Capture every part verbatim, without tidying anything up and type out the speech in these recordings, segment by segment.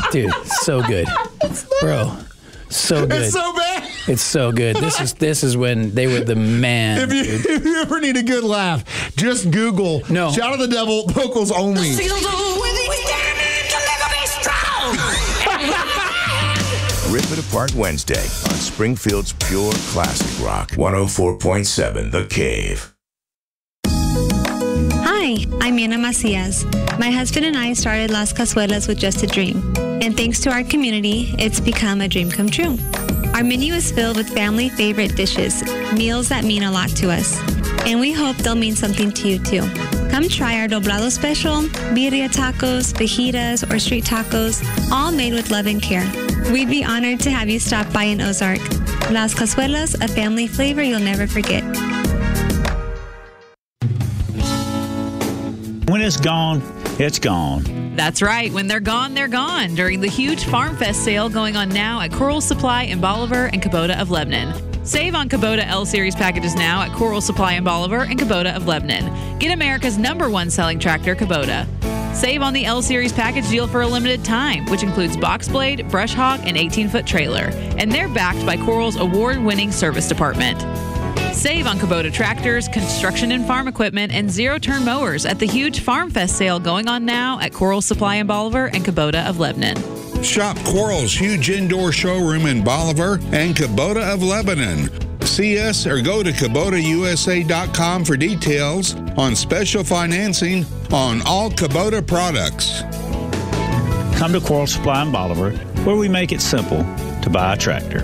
Dude, so good. Bro, so good. It's so bad. It's so good. This is this is when they were the man. If you, if you ever need a good laugh, just Google no. Shout of the Devil vocals only. Rip It Apart Wednesday on Springfield's Pure Classic Rock. one oh four point seven The Cave. Hi, I'm Ana Macias. My husband and I started Las Cazuelas with just a dream. And thanks to our community, it's become a dream come true. Our menu is filled with family favorite dishes, meals that mean a lot to us. And we hope they'll mean something to you too. Come try our doblado special, birria tacos, fajitas, or street tacos, all made with love and care. We'd be honored to have you stop by in Ozark. Las Cazuelas, a family flavor you'll never forget. When it's gone, it's gone. That's right. When they're gone, they're gone. During the huge Farm Fest sale going on now at Coral Supply in Bolivar and Kubota of Lebanon. Save on Kubota L-Series packages now at Coral Supply in Bolivar and Kubota of Lebanon. Get America's number one selling tractor, Kubota. Save on the L-Series package deal for a limited time, which includes box blade, brush hog, and eighteen-foot trailer. And they're backed by Coral's award-winning service department. Save on Kubota tractors, construction and farm equipment, and zero-turn mowers at the huge Farm Fest sale going on now at Coral Supply in Bolivar and Kubota of Lebanon. Shop Coral's huge indoor showroom in Bolivar and Kubota of Lebanon. See us or go to Kubota U S A dot com for details on special financing on all Kubota products. Come to Coral Supply in Bolivar, where we make it simple to buy a tractor.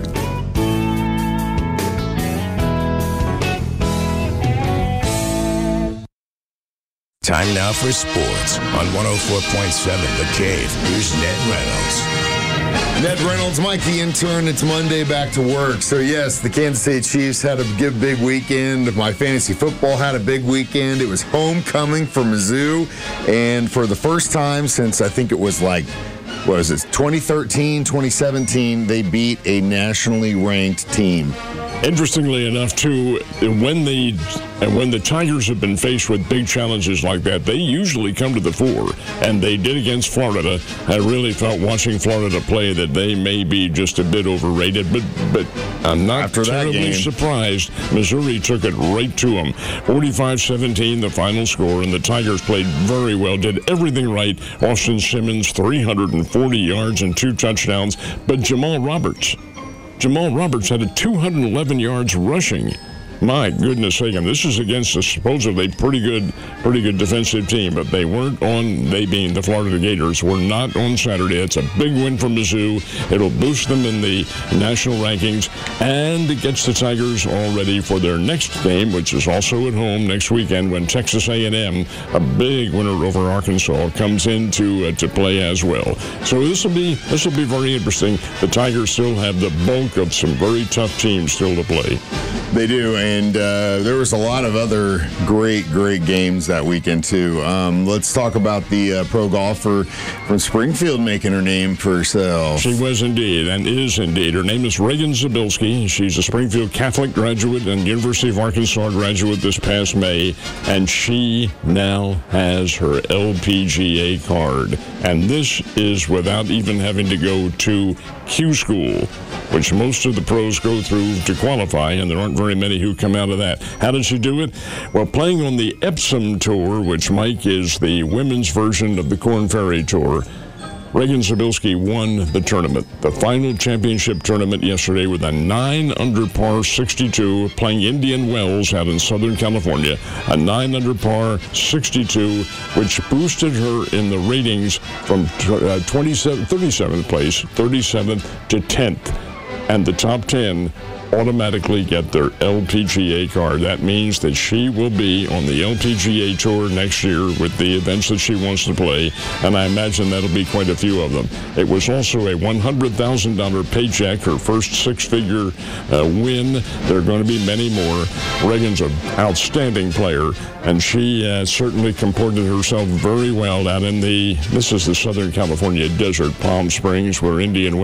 Time now for sports on one oh four point seven The Cave. Here's Ned Reynolds. Ned Reynolds, Mike the intern. It's Monday, back to work. So, yes, the Kansas City Chiefs had a good, big weekend. My fantasy football had a big weekend. It was homecoming for Mizzou. And for the first time since I think it was like, what was it, twenty thirteen, twenty seventeen, they beat a nationally ranked team. Interestingly enough, too, when the when the Tigers have been faced with big challenges like that, they usually come to the fore, and they did against Florida. I really felt watching Florida play that they may be just a bit overrated, but but I'm not After terribly surprised. Missouri took it right to them. forty-five seventeen, the final score, and the Tigers played very well, did everything right. Austin Simmons, three hundred forty yards and two touchdowns, but Jamal Roberts. Jamal Roberts had a two hundred eleven yards rushing. My goodness sake, and this is against a supposedly pretty good, pretty good defensive team, but they weren't on, they being the Florida Gators, were not on Saturday. It's a big win for Mizzou. It'll boost them in the national rankings, and it gets the Tigers all ready for their next game, which is also at home next weekend when Texas A and M, a big winner over Arkansas, comes in to, uh, to play as well. So this will be this will be very interesting. The Tigers still have the bulk of some very tough teams still to play. They do, and uh, there was a lot of other great, great games that weekend, too. Um, let's talk about the uh, pro golfer from Springfield making her name for herself. She was indeed, and is indeed. Her name is Reagan Zabilski. She's a Springfield Catholic graduate and University of Arkansas graduate this past May, and she now has her L P G A card. And this is without even having to go to Q school, which most of the pros go through to qualify, and there aren't very many who come out of that. How did she do it? Well, playing on the Epsom Tour, which, Mike, is the women's version of the Korn Ferry Tour, Reagan Zabilski won the tournament, the final championship tournament yesterday with a nine under par sixty-two, playing Indian Wells out in Southern California, a nine under par sixty-two, which boosted her in the ratings from uh, twenty-seventh, thirty-seventh place, thirty-seventh to tenth, and the top ten automatically get their L P G A card. That means that she will be on the L P G A Tour next year with the events that she wants to play, and I imagine that'll be quite a few of them. It was also a one hundred thousand dollars paycheck, her first six-figure uh, win. There are going to be many more. Reagan's an outstanding player, and she uh, certainly comported herself very well out in the, this is the Southern California desert, Palm Springs, where Indian